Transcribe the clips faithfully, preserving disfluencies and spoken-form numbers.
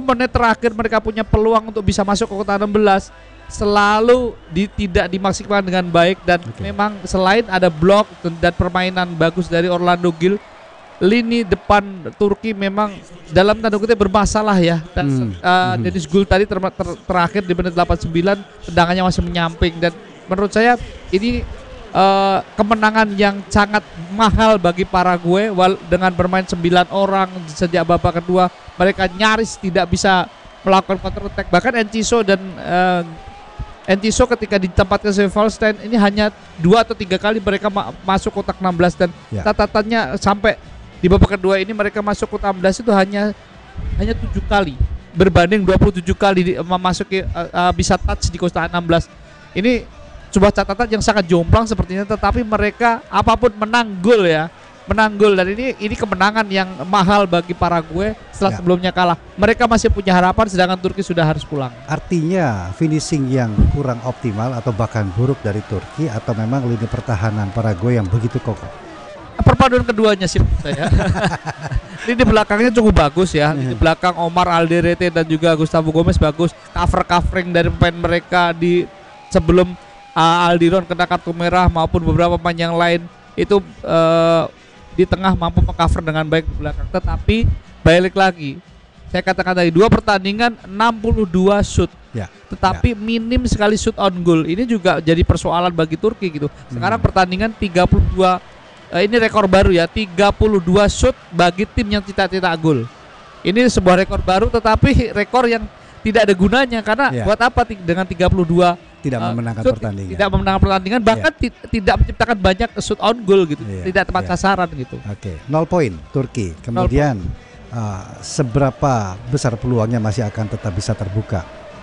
menit terakhir mereka punya peluang untuk bisa masuk ke kotak enam belas selalu di, tidak dimaksimalkan dengan baik. Dan okay. memang selain ada blok dan permainan bagus dari Orlando Gil, lini depan Turki memang dalam tanda kutip bermasalah ya. Dan hmm. uh, Deniz Gül tadi ter, ter, terakhir di menit delapan puluh sembilan tendangannya masih menyamping, dan menurut saya ini uh, kemenangan yang sangat mahal bagi Paraguay. Wal, dengan bermain sembilan orang sejak babak kedua, mereka nyaris tidak bisa melakukan counter attack. Bahkan Enciso dan uh, Enciso ketika ditempatkan sebagai false nine ini hanya dua atau tiga kali mereka ma masuk kotak enam belas, dan ya. catatannya sampai di babak kedua ini mereka masuk kotak enam belas itu hanya hanya tujuh kali berbanding dua puluh tujuh kali di, memasuki uh, uh, bisa touch di kotak enam belas. Ini sebuah catatan yang sangat jomplang sepertinya, tetapi mereka apapun menang gol ya. Menang gol, dan ini ini kemenangan yang mahal bagi Paraguay setelah ya. sebelumnya kalah. Mereka masih punya harapan, sedangkan Turki sudah harus pulang. Artinya finishing yang kurang optimal atau bahkan buruk dari Turki, atau memang lini pertahanan Paraguay yang begitu kokoh? Perpaduan keduanya sih saya. Lini belakangnya cukup bagus ya. Lini belakang Omar Alderete dan juga Gustavo Gomez bagus. Cover-covering dari pemain mereka di sebelum uh, Aldiron kena kartu merah maupun beberapa pemain yang lain itu uh, di tengah mampu mengcover dengan baik di belakang. Tetapi balik lagi, saya katakan tadi dua pertandingan enam puluh dua shoot ya, tetapi ya. minim sekali shoot on goal. Ini juga jadi persoalan bagi Turki gitu. Sekarang hmm. pertandingan tiga puluh dua, uh, ini rekor baru ya, tiga puluh dua shoot bagi tim yang tidak cetak gol. Ini sebuah rekor baru, tetapi rekor yang tidak ada gunanya, karena ya. buat apa dengan tiga puluh dua tidak uh, memenangkan shoot, pertandingan. Tidak memenangkan pertandingan, bahkan yeah. tidak menciptakan banyak shoot on goal gitu, yeah. tidak tepat yeah. sasaran gitu. Oke, okay. nol poin Turki. Kemudian uh, seberapa besar peluangnya masih akan tetap bisa terbuka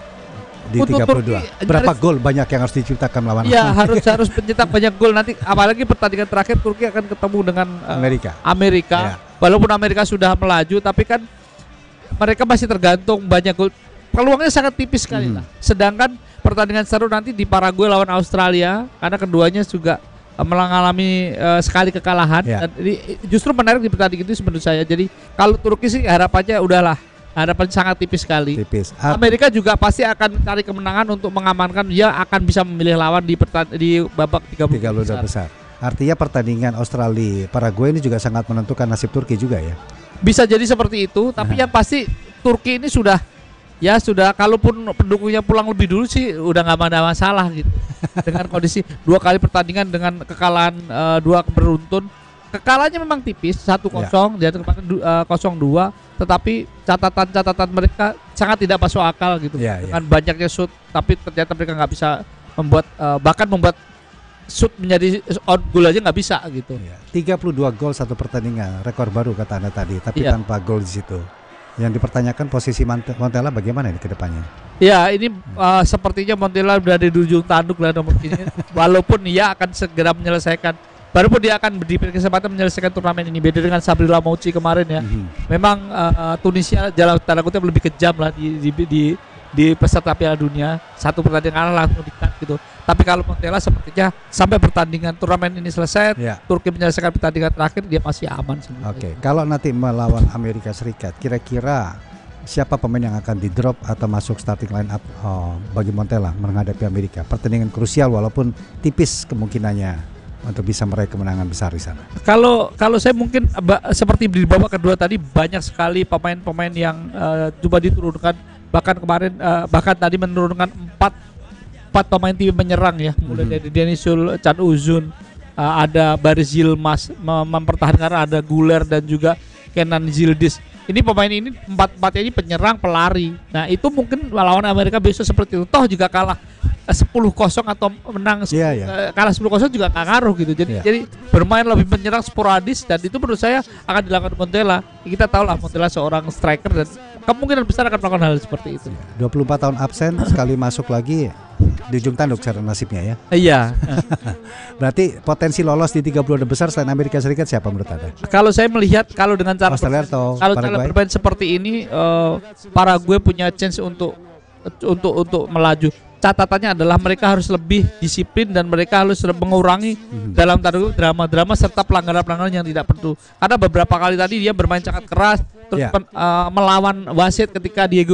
di untuk tiga puluh dua? Turki, berapa gol banyak yang harus diciptakan melawan? Ya harus harus mencetak banyak gol nanti, apalagi pertandingan terakhir Turki akan ketemu dengan uh, Amerika. Amerika. Yeah. Walaupun Amerika sudah melaju, tapi kan mereka masih tergantung banyak gol. Peluangnya sangat tipis sekali hmm. lah. Sedangkan pertandingan seru nanti di Paraguay lawan Australia, karena keduanya juga uh, mengalami uh, sekali kekalahan. Ya. Dan ini justru menarik di pertandingan itu menurut saya. Jadi kalau Turki sih harapannya udahlah, harapan sangat tipis sekali. Tipis. Amerika juga pasti akan cari kemenangan untuk mengamankan dia akan bisa memilih lawan di di babak tiga puluh besar. besar. Artinya pertandingan Australia Paraguay ini juga sangat menentukan nasib Turki juga ya. Bisa jadi seperti itu, tapi yang pasti Turki ini sudah ya sudah, kalaupun pendukungnya pulang lebih dulu sih udah nggak ada masalah gitu. Dengan kondisi dua kali pertandingan dengan kekalahan uh, dua beruntun, kekalahannya memang tipis satu kosong ya. Di atas kosong dua, tetapi catatan-catatan mereka sangat tidak masuk akal gitu ya, dengan ya. banyaknya shoot, tapi ternyata mereka nggak bisa membuat uh, bahkan membuat shoot menjadi on goal aja nggak bisa gitu. Ya. tiga puluh dua gol satu pertandingan, rekor baru kata Anda tadi, tapi ya. tanpa gol di situ. Yang dipertanyakan posisi Montella bagaimana ini ke depannya? Ya ini uh, sepertinya Montella berada di ujung tanduk lah nomor ini. Walaupun ia akan segera menyelesaikan, walaupun dia akan diberi kesempatan menyelesaikan turnamen ini. Beda dengan Sabri Lamouchi kemarin ya. Mm-hmm. Memang uh, Tunisia jalan tanda kutip lebih kejam lah di di, di di peserta Piala Dunia. Satu pertandingan langsung di-cut gitu. Tapi kalau Montella sepertinya sampai pertandingan turnamen ini selesai, yeah. Turki menyelesaikan pertandingan terakhir, dia masih aman. Oke, okay. Kalau nanti melawan Amerika Serikat, kira-kira siapa pemain yang akan di-drop atau masuk starting line up oh, bagi Montella menghadapi Amerika? Pertandingan krusial walaupun tipis kemungkinannya untuk bisa meraih kemenangan besar di sana. Kalau kalau saya mungkin seperti di babak kedua tadi, banyak sekali pemain-pemain yang uh, coba diturunkan. Bahkan kemarin uh, bahkan tadi menurunkan empat empat pemain tim menyerang ya, mulai mm-hmm. dari Denisul, Can Uzun, uh, ada Baris Yilmaz mem mempertahankan, ada Guler dan juga Kenan Yildiz. Ini pemain ini empat-empatnya ini penyerang, pelari. Nah itu mungkin lawan Amerika besok seperti itu. Toh juga kalah sepuluh kosong atau menang yeah, yeah. Uh, kalah sepuluh kosong juga nggak ngaruh gitu. Jadi yeah. jadi bermain lebih menyerang sporadis, dan itu menurut saya akan dilakukan Montella. Kita tahu lah Montella seorang striker dan kemungkinan besar akan melakukan hal seperti itu. dua puluh empat tahun absen, sekali masuk lagi di ujung tanduk cara nasibnya ya. Iya. Berarti potensi lolos di tiga puluh besar selain Amerika Serikat siapa menurut Anda? Kalau saya melihat kalau dengan cara Australia atau kalau cara bermain seperti ini, uh, Paraguay punya chance untuk untuk untuk melaju. Catatannya adalah mereka harus lebih disiplin dan mereka harus mengurangi hmm. dalam tanda drama-drama serta pelanggaran-pelanggaran yang tidak perlu. Karena beberapa kali tadi dia bermain sangat keras, terus yeah. pen, uh, melawan wasit ketika Diego